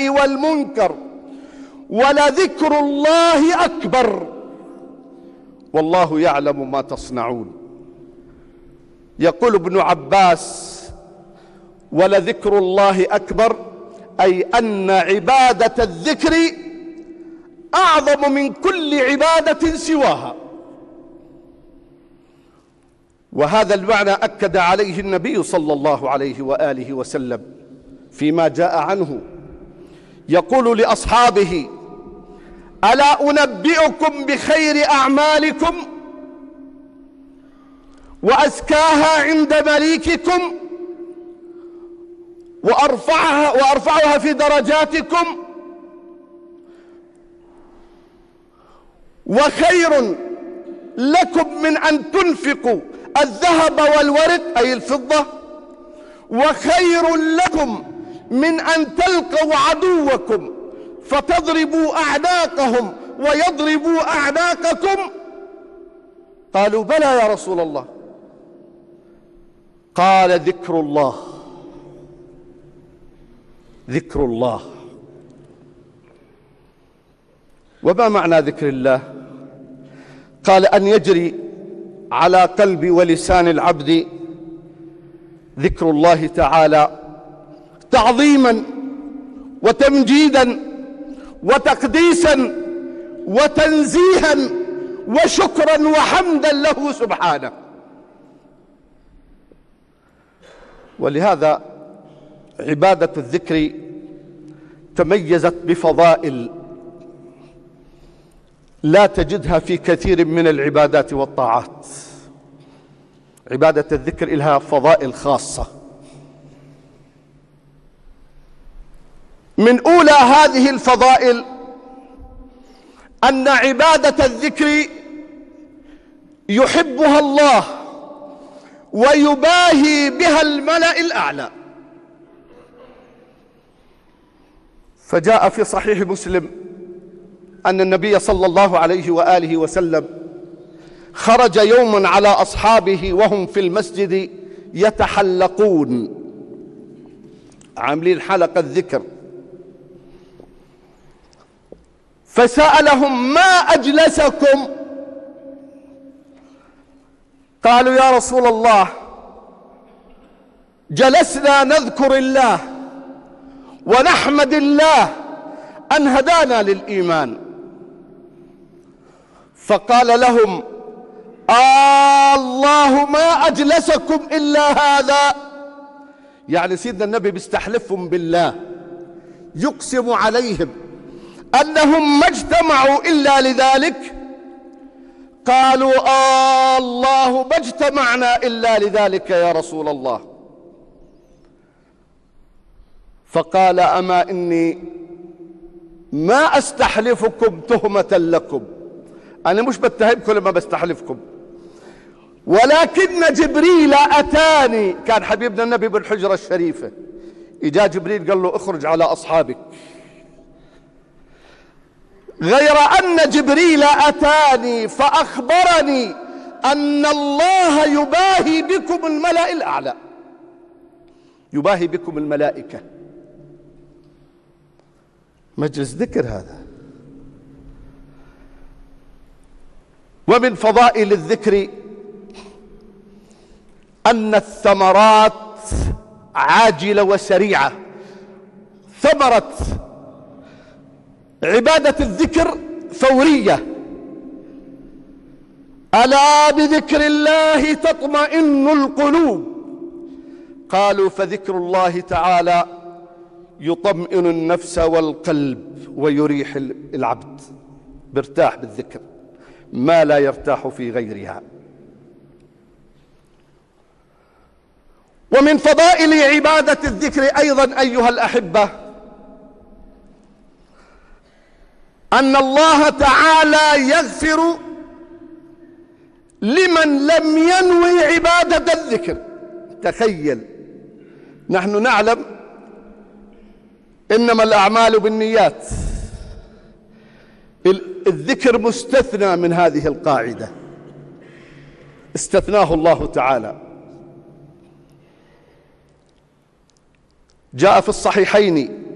الفحشاء والمنكر ولذكر الله أكبر والله يعلم ما تصنعون. يقول ابن عباس: ولذكر الله أكبر، أي أن عبادة الذكر أعظم من كل عبادة سواها. وهذا المعنى أكد عليه النبي صلى الله عليه وآله وسلم فيما جاء عنه، يقول لأصحابه: ألا أنبئكم بخير أعمالكم وأزكاها عند مليككم وأرفعها في درجاتكم، وخير لكم من أن تنفقوا الذهب والورق أي الفضة، وخير لكم من أن تلقوا عدوكم فتضربوا أعناقهم ويضربوا أعناقكم. قالوا: بلى يا رسول الله. قال: ذكر الله. ذكر الله. وما معنى ذكر الله؟ قال: أن يجري على قلب ولسان العبد ذكر الله تعالى تعظيما وتمجيدا وتقديسا وتنزيها وشكرا وحمدا له سبحانه. ولهذا عبادة الذكر تميزت بفضائل لا تجدها في كثير من العبادات والطاعات. عبادة الذكر لها فضائل خاصة. من أولى هذه الفضائل أن عبادة الذكر يحبها الله ويباهي بها الملأ الأعلى. فجاء في صحيح مسلم أن النبي صلى الله عليه وآله وسلم خرج يوما على أصحابه وهم في المسجد يتحلقون، عاملين حلقة ذكر، فسألهم: ما أجلسكم؟ قالوا: يا رسول الله، جلسنا نذكر الله ونحمد الله أن هدانا للإيمان. فقال لهم: الله ما أجلسكم إلا هذا. يعني سيدنا النبي بيستحلفهم بالله، يقسم عليهم أنهم ما اجتمعوا إلا لذلك. قالوا: الله ما اجتمعنا إلا لذلك يا رسول الله. فقال: أما إني ما أستحلفكم تهمة لكم، أنا مش بتهمكم لما بستحلفكم، ولكن جبريل أتاني. كان حبيبنا النبي بالحجرة الشريفة، إجا جبريل قال له: اخرج على أصحابك. غير أن جبريل أتاني فأخبرني أن الله يباهي بكم الملأ الأعلى، يباهي بكم الملائكة. مجلس ذكر هذا. ومن فضائل الذكر أن الثمرات عاجلة وسريعة. ثمرة عبادة الذكر فورية. ألا بذكر الله تطمئن القلوب. قالوا: فذكر الله تعالى يطمئن النفس والقلب ويريح العبد، بيرتاح بالذكر ما لا يرتاح في غيرها. ومن فضائل عبادة الذكر أيضا أيها الأحبة أن الله تعالى يغفر لمن لم ينوي عبادة الذكر. تخيل، نحن نعلم إنما الأعمال بالنيات، الذكر مستثنى من هذه القاعدة، استثناه الله تعالى. جاء في الصحيحين